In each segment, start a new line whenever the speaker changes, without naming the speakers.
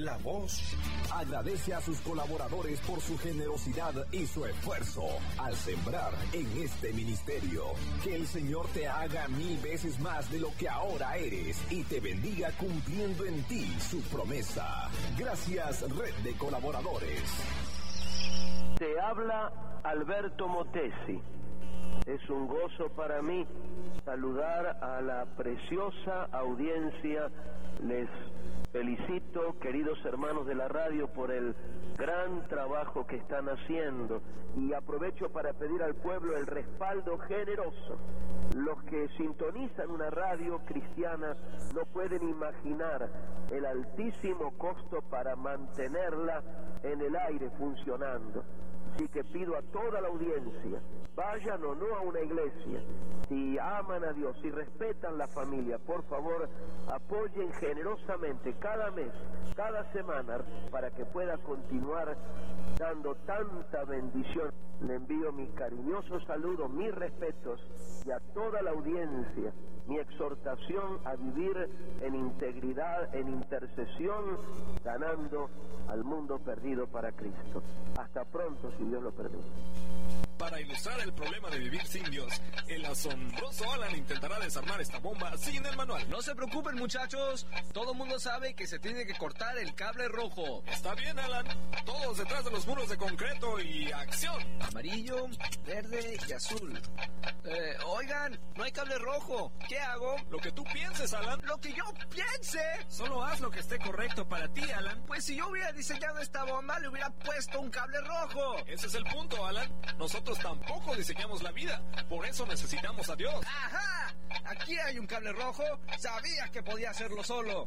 La Voz agradece a sus colaboradores por su generosidad y su esfuerzo al sembrar en este ministerio. Que el Señor te haga 1000 veces más de lo que ahora eres y te bendiga cumpliendo en ti su promesa. Gracias, Red de Colaboradores.
Te habla Alberto Motesi. Es un gozo para mí saludar a la preciosa audiencia. Les felicito, queridos hermanos de la radio, por el gran trabajo que están haciendo, y aprovecho para pedir al pueblo el respaldo generoso. Los que sintonizan una radio cristiana no pueden imaginar el altísimo costo para mantenerla en el aire funcionando. Así que pido a toda la audiencia, vayan o no a una iglesia, si aman a Dios, si respetan la familia, por favor, apoyen generosamente cada mes, cada semana, para que pueda continuar dando tanta bendición. Le envío mi cariñoso saludo, mis respetos, y a toda la audiencia mi exhortación a vivir en integridad, en intercesión, ganando al mundo perdido para Cristo. Hasta pronto, si Dios lo permite.
Para ilustrar el problema de vivir sin Dios, el asombroso Alan intentará desarmar esta bomba sin el manual.
No se preocupen, muchachos, todo el mundo sabe que se tiene que cortar el cable rojo.
Está bien, Alan, todos detrás de los muros de concreto y acción.
Amarillo, verde y azul. Oigan, no hay cable rojo. ¿Qué hago?
Lo que tú pienses, Alan.
Lo que yo piense.
Solo haz lo que esté correcto para ti, Alan.
Pues si yo hubiera diseñado esta bomba, le hubiera puesto un cable rojo.
Ese es el punto, Alan. Nosotros tampoco diseñamos la vida. Por eso necesitamos a Dios.
¡Ajá! Aquí hay un cable rojo. Sabía que podía hacerlo solo.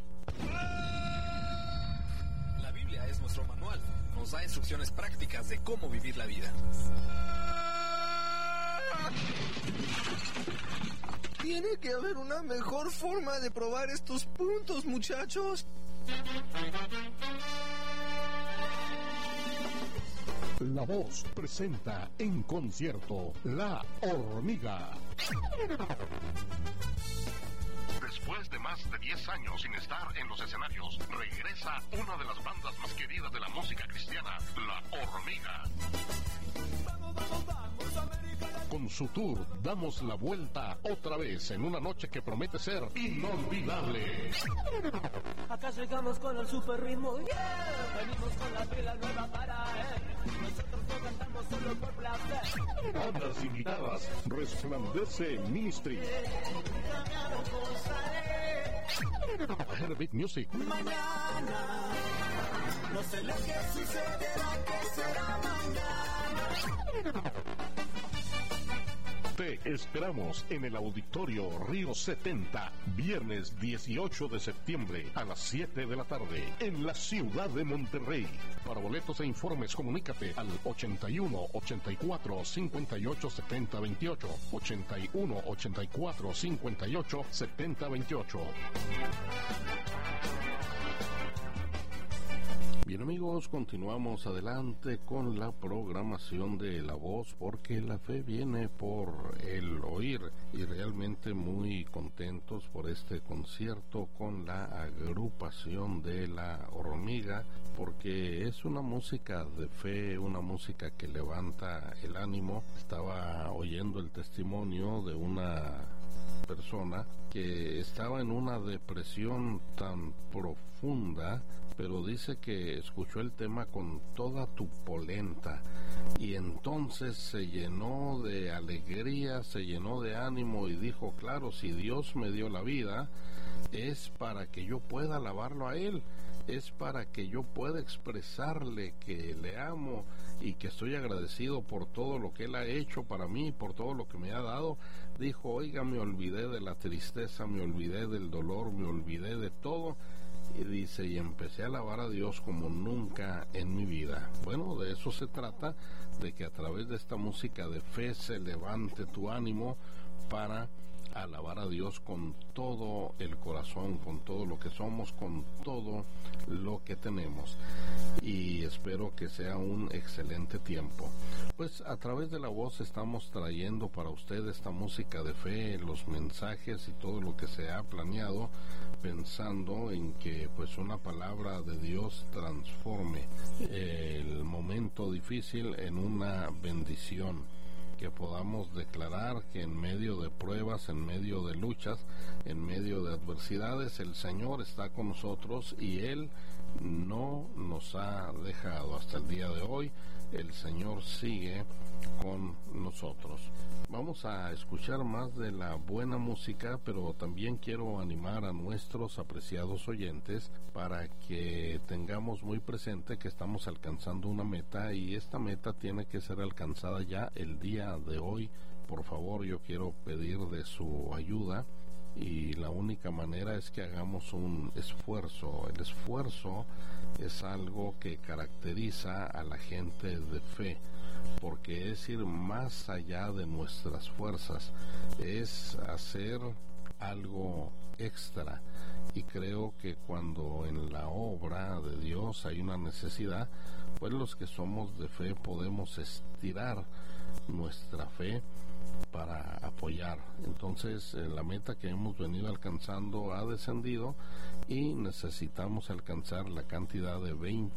La Biblia es nuestro manual. Nos da instrucciones prácticas de cómo vivir la vida.
Tiene que haber una mejor forma de probar estos puntos, muchachos.
La Voz presenta en concierto La Hormiga. Después de más de 10 años sin estar en los escenarios, regresa una de las bandas más queridas de la música cristiana, La Hormiga. Con su tour, damos la vuelta otra vez en una noche que promete ser inolvidable.
Acá llegamos con el super ritmo, yeah. Venimos con la pila nueva para él. Nosotros no cantamos solo por placer.
Bandas invitadas, Resplandece Ministry, Herbert Music,
Mañana, no sé lo que sucederá, que será mañana.
Te esperamos en el Auditorio Río 70, viernes 18 de septiembre a las 7 de la tarde, en la ciudad de Monterrey. Para boletos e informes, comunícate al 81 84 58 70 28, 81 84 58 70 28. Bien, amigos, continuamos adelante con la programación de La Voz, porque la fe viene por el oír, y realmente muy contentos por este concierto con la agrupación de La Hormiga, porque es una música de fe, una música que levanta el ánimo. Estaba oyendo el testimonio de una persona que estaba en una depresión tan profunda, pero dice que escuchó el tema con toda tu polenta y entonces se llenó de alegría, se llenó de ánimo y dijo, claro, si Dios me dio la vida es para que yo pueda alabarlo a Él, es para que yo pueda expresarle que le amo y que estoy agradecido por todo lo que Él ha hecho para mí, por todo lo que me ha dado. Dijo, oiga, me olvidé de la tristeza, me olvidé del dolor, me olvidé de todo. Y dice, y empecé a alabar a Dios como nunca en mi vida. Bueno, de eso se trata, de que a través de esta música de fe se levante tu ánimo para alabar a Dios con todo el corazón, con todo lo que somos, con todo lo que tenemos, y espero que sea un excelente tiempo. Pues a través de la voz estamos trayendo para usted esta música de fe, los mensajes y todo lo que se ha planeado, pensando en que pues una palabra de Dios transforme el momento difícil en una bendición, que podamos declarar que en medio de pruebas, en medio de luchas, en medio de adversidades, el Señor está con nosotros y Él no nos ha dejado. Hasta el día de hoy el Señor sigue con nosotros. Vamos a escuchar más de la buena música, pero también quiero animar a nuestros apreciados oyentes para que tengamos muy presente que estamos alcanzando una meta, y esta meta tiene que ser alcanzada ya el día de hoy. Por favor, yo quiero pedir de su ayuda, y la única manera es que hagamos un esfuerzo. El esfuerzo es algo que caracteriza a la gente de fe, porque es ir más allá de nuestras fuerzas, es hacer algo extra, y creo que cuando en la obra de Dios hay una necesidad, pues los que somos de fe podemos estirar nuestra fe para apoyar. Entonces la meta que hemos venido alcanzando ha descendido y necesitamos alcanzar la cantidad de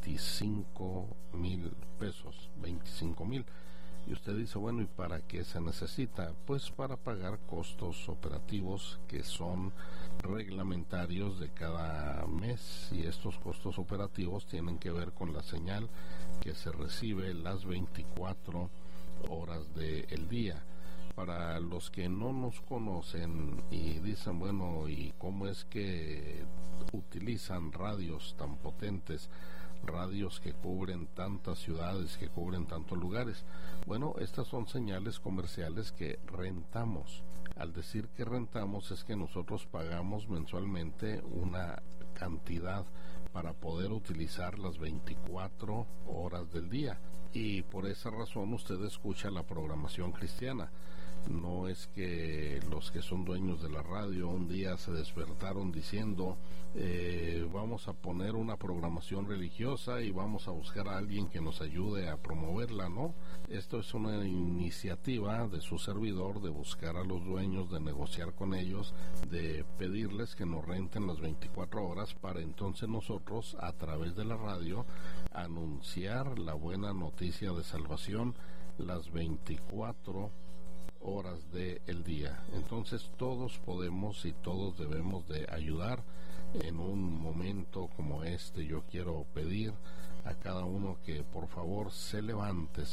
25,000 pesos, 25,000. Y usted dice, bueno, ¿y para qué se necesita? Pues para pagar costos operativos que son reglamentarios de cada mes, y estos costos operativos tienen que ver con la señal que se recibe las 24 horas del día. Para los que no nos conocen y dicen, bueno, ¿y cómo es que utilizan radios tan potentes, radios que cubren tantas ciudades, que cubren tantos lugares? Bueno, estas son señales comerciales que rentamos. Al decir que rentamos es que nosotros pagamos mensualmente una cantidad para poder utilizar las 24 horas del día, y por esa razón usted escucha la programación cristiana. No es que los que son dueños de la radio un día se despertaron diciendo vamos a poner una programación religiosa y vamos a buscar a alguien que nos ayude a promoverla. No, esto es una iniciativa de su servidor, de buscar a los dueños, de negociar con ellos, de pedirles que nos renten las 24 horas para entonces nosotros a través de la radio anunciar la buena noticia de salvación las 24 horas del día. Entonces todos podemos y todos debemos de ayudar en un momento como este. Yo quiero pedir a cada uno que por favor se levante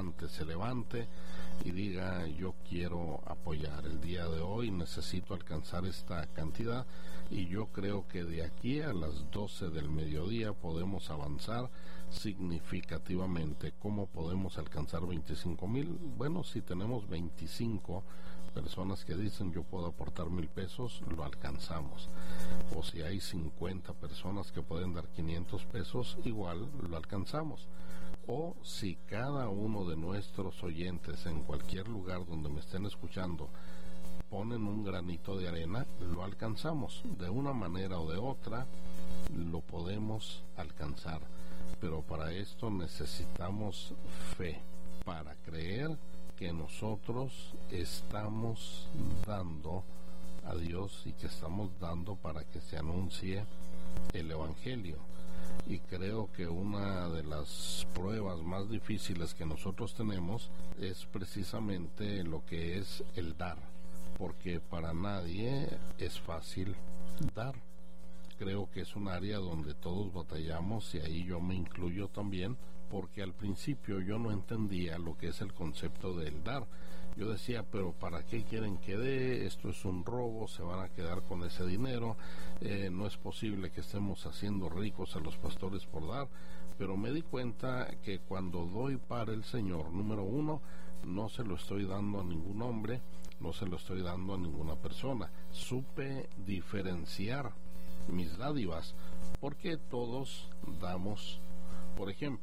y diga, yo quiero apoyar. El día de hoy necesito alcanzar esta cantidad, y yo creo que de aquí a las 12 del mediodía podemos avanzar significativamente. ¿Cómo podemos alcanzar 25,000? Bueno, si tenemos 25 personas que dicen yo puedo aportar 1,000 pesos, lo alcanzamos. O si hay 50 personas que pueden dar 500 pesos, igual lo alcanzamos. O si cada uno de nuestros oyentes en cualquier lugar donde me estén escuchando ponen un granito de arena, lo alcanzamos. De una manera o de otra lo podemos alcanzar, pero para esto necesitamos fe, para creer que nosotros estamos dando a Dios y que estamos dando para que se anuncie el Evangelio. Y creo que una de las pruebas más difíciles que nosotros tenemos es precisamente lo que es el dar, porque para nadie es fácil dar. Creo que es un área donde todos batallamos, y ahí yo me incluyo también, porque al principio yo no entendía lo que es el concepto del dar. Yo decía, pero ¿para qué quieren que dé? Esto es un robo, se van a quedar con ese dinero, no es posible que estemos haciendo ricos a los pastores por dar. Pero me di cuenta que cuando doy para el Señor, número uno, no se lo estoy dando a ningún hombre, no se lo estoy dando a ninguna persona. Supe diferenciar mis dádivas, porque todos damos. Por ejemplo,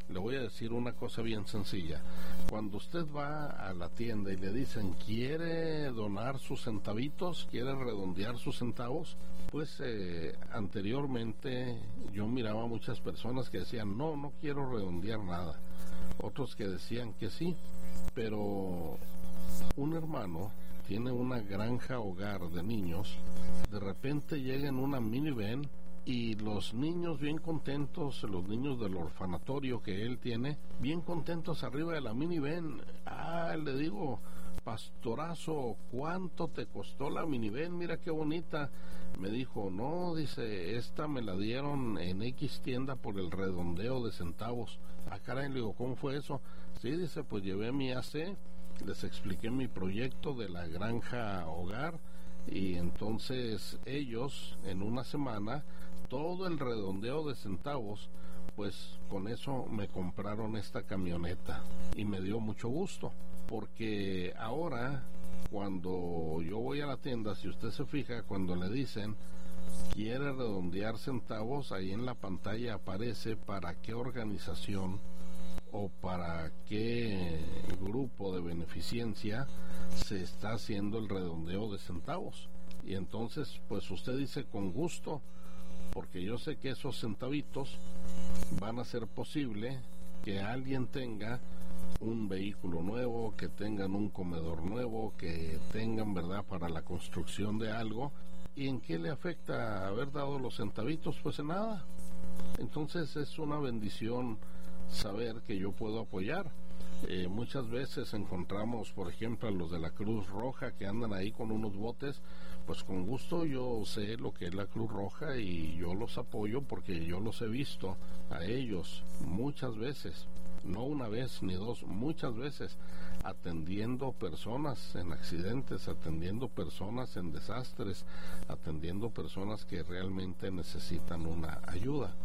le voy a decir una cosa bien sencilla. Cuando usted va a la tienda y le dicen, ¿quiere donar sus centavitos? ¿Quiere redondear sus centavos? Pues anteriormente yo miraba a muchas personas que decían, no quiero redondear nada. Otros que decían que sí, pero un hermano tiene una granja hogar de niños, de repente llega en una minivan y los niños bien contentos, los niños del orfanatorio que él tiene, bien contentos arriba de la minivan. Le digo, pastorazo, ¿cuánto te costó la minivan? Mira qué bonita. Me dijo, no, dice, esta me la dieron en X tienda por el redondeo de centavos. Caray, le digo, ¿cómo fue eso? Sí, dice, pues llevé mi AC, les expliqué mi proyecto de la granja hogar y entonces ellos en una semana todo el redondeo de centavos, pues con eso me compraron esta camioneta y me dio mucho gusto, porque ahora cuando yo voy a la tienda, si usted se fija, cuando le dicen quiere redondear centavos, ahí en la pantalla aparece para qué organización o para qué grupo de beneficencia se está haciendo el redondeo de centavos. Y entonces pues usted dice, con gusto, porque yo sé que esos centavitos van a hacer posible que alguien tenga un vehículo nuevo, que tengan un comedor nuevo, que tengan, ¿verdad?, para la construcción de algo. ¿Y en qué le afecta haber dado los centavitos? Pues en nada. Entonces es una bendición saber que yo puedo apoyar. Muchas veces encontramos, por ejemplo, a los de la Cruz Roja que andan ahí con unos botes. Pues con gusto yo sé lo que es la Cruz Roja y yo los apoyo porque yo los he visto a ellos muchas veces, no una vez ni dos, muchas veces, atendiendo personas en accidentes, atendiendo personas en desastres, atendiendo personas que realmente necesitan una ayuda.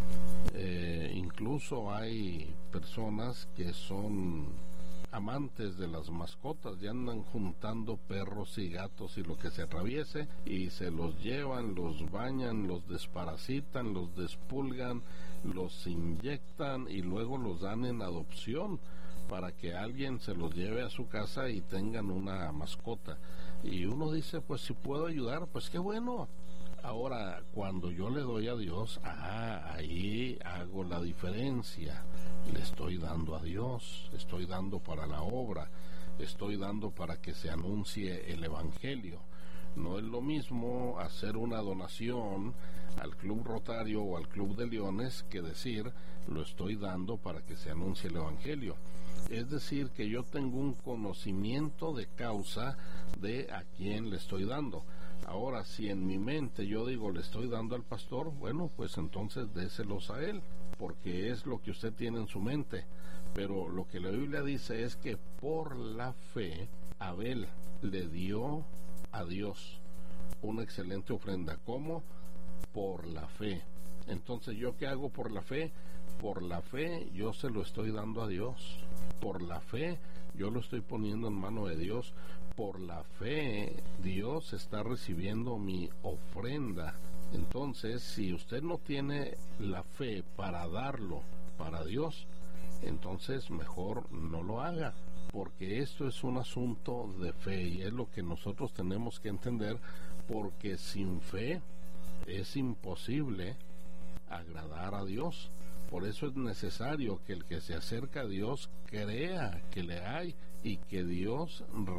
Incluso hay personas que son amantes de las mascotas y andan juntando perros y gatos y lo que se atraviese y se los llevan, los bañan, los desparasitan, los despulgan, los inyectan y luego los dan en adopción para que alguien se los lleve a su casa y tengan una mascota. Y uno dice, pues si puedo ayudar, pues qué bueno. Ahora, cuando yo le doy a Dios, ahí hago la diferencia. Le estoy dando a Dios, estoy dando para la obra, estoy dando para que se anuncie el Evangelio. No es lo mismo hacer una donación al Club Rotario o al Club de Leones que decir, lo estoy dando para que se anuncie el Evangelio. Es decir, que yo tengo un conocimiento de causa de a quién le estoy dando. Ahora, si en mi mente yo digo, le estoy dando al pastor, bueno, pues entonces déselos a él, porque es lo que usted tiene en su mente. Pero lo que la Biblia dice es que por la fe, Abel le dio a Dios una excelente ofrenda. ¿Cómo? Por la fe. Entonces, ¿yo qué hago por la fe? Por la fe yo se lo estoy dando a Dios. Por la fe yo lo estoy poniendo en mano de Dios. Por la fe Dios está recibiendo mi ofrenda. Entonces, si usted no tiene la fe para darlo para Dios, entonces mejor no lo haga, porque esto es un asunto de fe y es lo que nosotros tenemos que entender, porque sin fe es imposible agradar a Dios. Por eso es necesario que el que se acerca a Dios crea que le hay y que Dios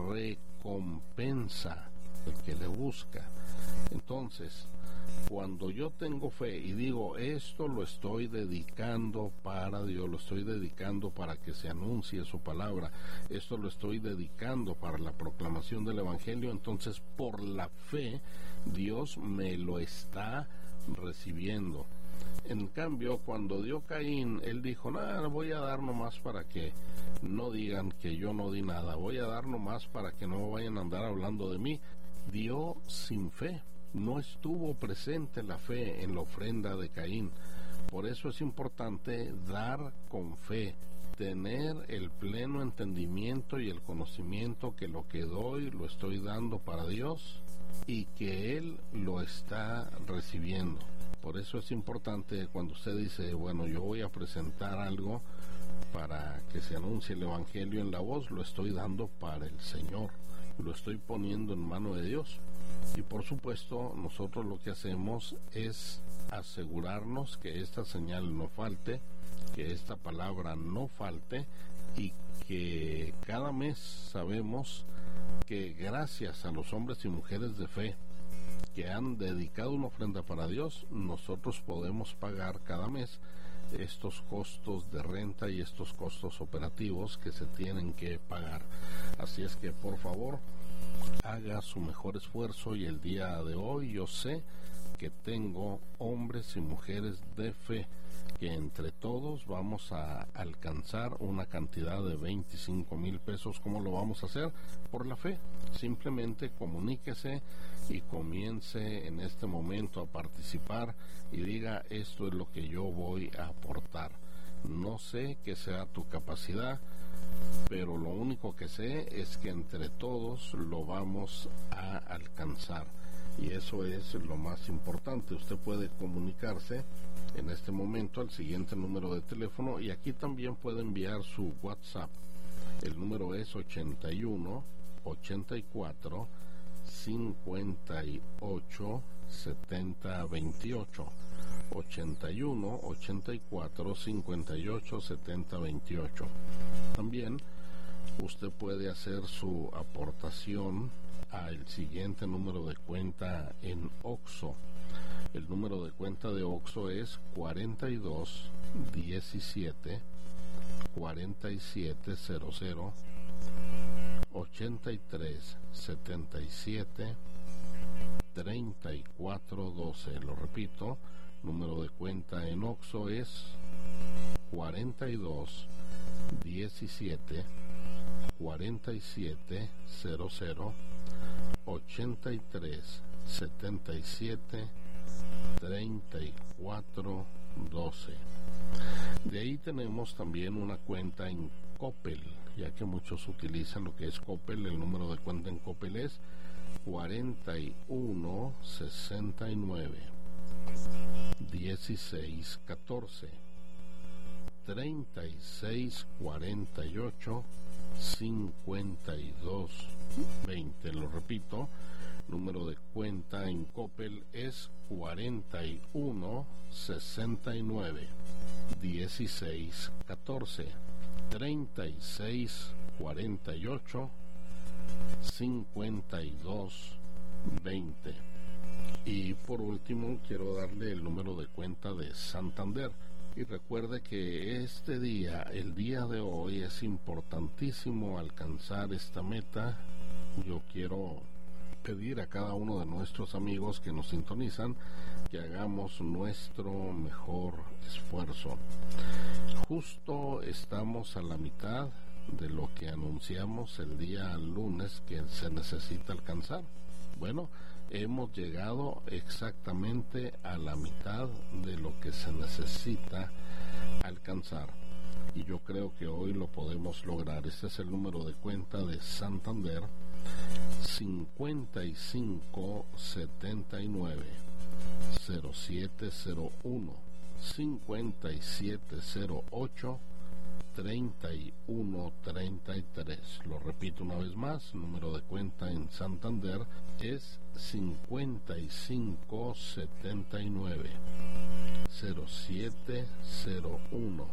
recompensa al que le busca. Entonces, cuando yo tengo fe y digo, esto lo estoy dedicando para Dios, lo estoy dedicando para que se anuncie su palabra, esto lo estoy dedicando para la proclamación del Evangelio, entonces por la fe Dios me lo está recibiendo. En cambio, cuando dio Caín, él dijo, nada, voy a dar nomás para que no digan que yo no di nada, voy a dar nomás para que no vayan a andar hablando de mí. Dio sin fe, no estuvo presente la fe en la ofrenda de Caín. Por eso es importante dar con fe, tener el pleno entendimiento y el conocimiento que lo que doy lo estoy dando para Dios y que Él lo está recibiendo. Por eso es importante cuando usted dice, bueno, yo voy a presentar algo para que se anuncie el Evangelio en La Voz, lo estoy dando para el Señor, lo estoy poniendo en mano de Dios. Y por supuesto, nosotros lo que hacemos es asegurarnos que esta señal no falte, que esta palabra no falte, y que cada mes sabemos que gracias a los hombres y mujeres de fe que han dedicado una ofrenda para Dios, nosotros podemos pagar cada mes estos costos de renta y estos costos operativos que se tienen que pagar. Así es que por favor haga su mejor esfuerzo, y el día de hoy yo sé que tengo hombres y mujeres de fe que entre todos vamos a alcanzar una cantidad de 25,000 pesos. ¿Cómo lo vamos a hacer? Por la fe. Simplemente comuníquese y comience en este momento a participar y diga, esto es lo que yo voy a aportar. No sé qué sea tu capacidad, pero lo único que sé es que entre todos lo vamos a alcanzar, y eso es lo más importante. Usted puede comunicarse en este momento al siguiente número de teléfono, y aquí también puede enviar su WhatsApp. El número es 81 84 58 70 28. 81 84 58 70 28. También usted puede hacer su aportación al siguiente número de cuenta en OXXO. El número de cuenta de OXXO es 42 17 4700 83 77 34 12. Lo repito, número de cuenta en OXXO es 42 17 47 00 83 77 34 12. De ahí tenemos también una cuenta en Coppel, ya que muchos utilizan lo que es Coppel. El número de cuenta en Coppel es 41 69 16 14 36 48 52 20. Lo repito, número de cuenta en Coppel es 41 69 16 14 36 48 52 20. Y por último quiero darle el número de cuenta de Santander. Y recuerde que este día, el día de hoy, es importantísimo alcanzar esta meta. Yo quiero pedir a cada uno de nuestros amigos que nos sintonizan que hagamos nuestro mejor esfuerzo. Justo estamos a la mitad de lo que anunciamos el día lunes que se necesita alcanzar. Bueno, hemos llegado exactamente a la mitad de lo que se necesita alcanzar, y yo creo que hoy lo podemos lograr. Este es el número de cuenta de Santander: 55 79 0701 5708 3133. Lo repito una vez más, número de cuenta en Santander es 55 79 0701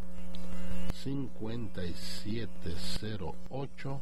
5708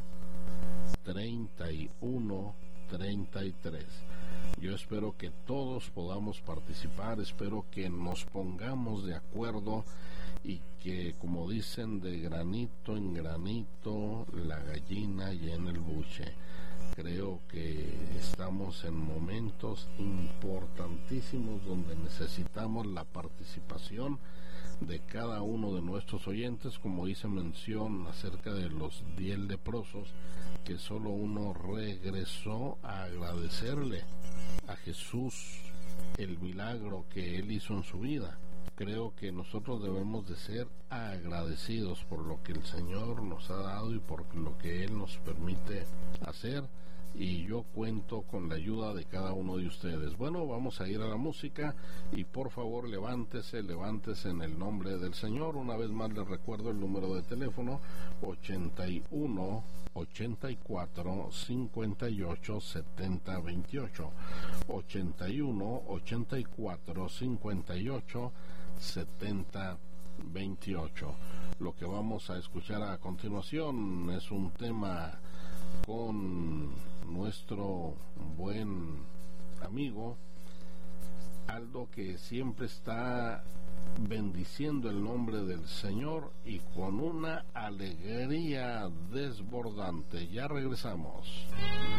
3133. Yo espero que todos podamos participar, espero que nos pongamos de acuerdo y que, como dicen, de granito en granito la gallina llena el buche. Creo que estamos en momentos importantísimos donde necesitamos la participación de cada uno de nuestros oyentes, como hice mención acerca de los 10 leprosos, que solo uno regresó a agradecerle a Jesús el milagro que Él hizo en su vida. Creo que nosotros debemos de ser agradecidos por lo que el Señor nos ha dado y por lo que Él nos permite hacer, y yo cuento con la ayuda de cada uno de ustedes. Bueno, vamos a ir a la música y por favor levántese en el nombre del Señor. Una vez más les recuerdo el número de teléfono: 81 84 58 70 28, 81 84 58 70 28. Lo que vamos a escuchar a continuación es un tema con nuestro buen amigo Aldo, que siempre está bendiciendo el nombre del Señor y con una alegría desbordante. Ya regresamos.